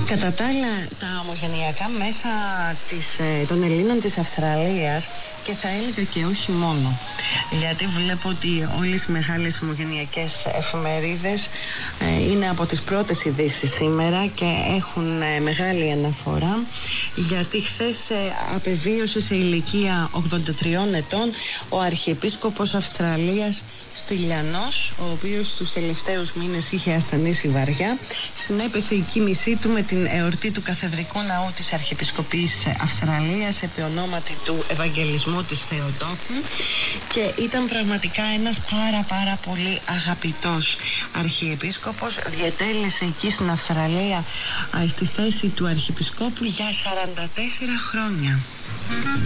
Κατά τα άλλα, τα ομογενειακά μέσα των Ελλήνων της Αυστραλίας, και θα έλεγα και όχι μόνο, γιατί βλέπω ότι όλες οι μεγάλες ομογενειακές εφημερίδες είναι από τις πρώτες ειδήσεις σήμερα και έχουν μεγάλη αναφορά, γιατί χθες απεβίωσε σε ηλικία 83 ετών ο Αρχιεπίσκοπος Αυστραλίας Στυλιανός, ο οποίος τους τελευταίους μήνες είχε ασθενήσει βαριά. Συνέπεσε η κοίμησή του με την εορτή του Καθεδρικού Ναού της Αρχιεπισκοπής Αυστραλίας επί ονόματι του Ευαγγελισμού της Θεοτόκου, και ήταν πραγματικά ένας πάρα πολύ αγαπητός Αρχιεπίσκοπος. Διετέλεσε εκεί στην Αυστραλία στη θέση του Αρχιεπισκόπου για 44 χρόνια.